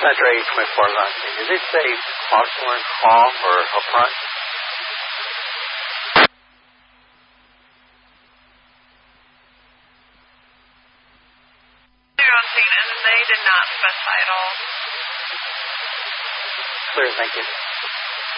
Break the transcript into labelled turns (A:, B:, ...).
A: Metro 824 launching. Does it say Hawthorne Hall or upfront?
B: And they did not specify at all.
A: Clear, thank you.